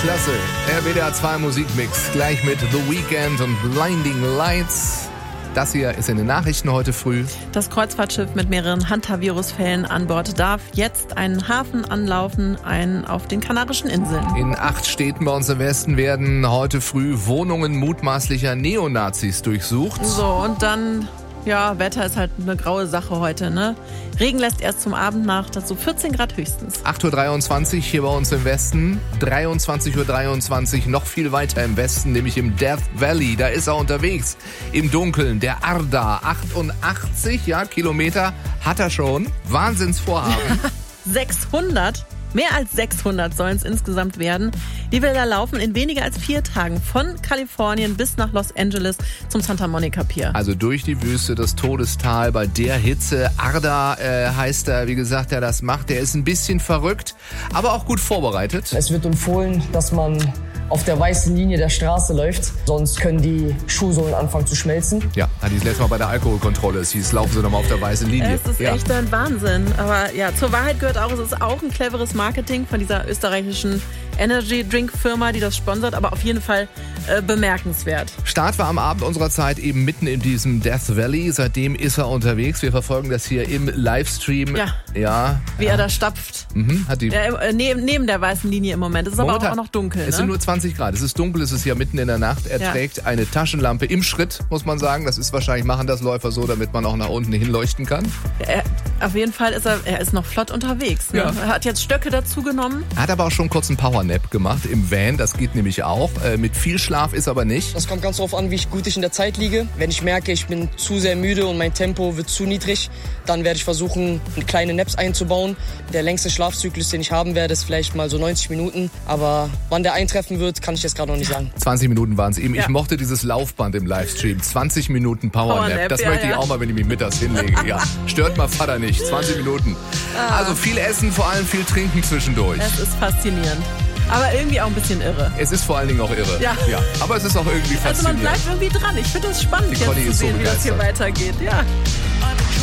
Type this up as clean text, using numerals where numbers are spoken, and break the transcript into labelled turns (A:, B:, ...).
A: Klasse. WDR 2 Musikmix. Gleich mit The Weeknd und Blinding Lights. Das hier ist in den Nachrichten heute früh.
B: Das Kreuzfahrtschiff mit mehreren Hantavirus-Fällen an Bord darf jetzt einen Hafen anlaufen, einen auf den Kanarischen Inseln.
A: In 8 Städten bei uns im Westen werden heute früh Wohnungen mutmaßlicher Neonazis durchsucht.
B: So, und dann... Ja, Wetter ist halt eine graue Sache heute, ne? Regen lässt erst zum Abend nach, dazu 14 Grad höchstens.
A: 8.23 Uhr hier bei uns im Westen, 23.23 Uhr noch viel weiter im Westen, nämlich im Death Valley. Da ist er unterwegs, im Dunkeln, der Arda. 88 Kilometer hat er schon. Wahnsinnsvorhaben.
B: 600? Mehr als 600 sollen es insgesamt werden. Die will da laufen in weniger als 4 Tagen von Kalifornien bis nach Los Angeles zum Santa Monica Pier.
A: Also durch die Wüste, das Todestal bei der Hitze. Arda heißt er, wie gesagt, der das macht. Der ist ein bisschen verrückt, aber auch gut vorbereitet.
C: Es wird empfohlen, dass man auf der weißen Linie der Straße läuft, sonst können die Schuhsohlen anfangen zu schmelzen.
A: Ja, hat die das letzte Mal bei der Alkoholkontrolle. Es hieß, laufen Sie nochmal auf der weißen Linie.
B: Es ist echt ein Wahnsinn. Aber ja, zur Wahrheit gehört auch, es ist auch ein cleveres Marketing von dieser österreichischen Energy-Drink-Firma, die das sponsert, aber auf jeden Fall bemerkenswert.
A: Start war am Abend unserer Zeit eben mitten in diesem Death Valley. Seitdem ist er unterwegs. Wir verfolgen das hier im Livestream.
B: Ja. Wie er da stapft.
A: Hat die
B: neben der weißen Linie im Moment. Es ist aber auch noch dunkel.
A: Es sind nur 20 Grad. Es ist dunkel, es ist ja mitten in der Nacht. Er trägt eine Taschenlampe im Schritt, muss man sagen. Das ist wahrscheinlich, machen das Läufer so, damit man auch nach unten hinleuchten kann.
B: Auf jeden Fall ist er ist noch flott unterwegs. Ne?
A: Ja.
B: Er hat jetzt Stöcke dazu genommen.
A: Er hat aber auch schon kurz einen Powernap gemacht im Van. Das geht nämlich auch. Mit viel Schlaf ist aber nicht.
C: Das kommt ganz darauf an, wie gut ich in der Zeit liege. Wenn ich merke, ich bin zu sehr müde und mein Tempo wird zu niedrig, dann werde ich versuchen, kleine Naps einzubauen. Der längste Schlafzyklus, den ich haben werde, ist vielleicht mal so 90 Minuten. Aber wann der eintreffen wird, kann ich jetzt gerade noch nicht sagen.
A: 20 Minuten waren es eben. Ich mochte dieses Laufband im Livestream. 20 Minuten Powernap. Das möchte ich auch mal, wenn ich mich mittags hinlege. Ja. Stört mal Vater nicht. 20 Minuten. Also viel Essen, vor allem viel Trinken zwischendurch.
B: Es ist faszinierend. Aber irgendwie auch ein bisschen irre.
A: Es ist vor allen Dingen auch irre. Ja. Aber es ist auch irgendwie faszinierend.
B: Also man bleibt irgendwie dran. Ich finde das spannend, jetzt zu sehen, wie das hier weitergeht. Ja.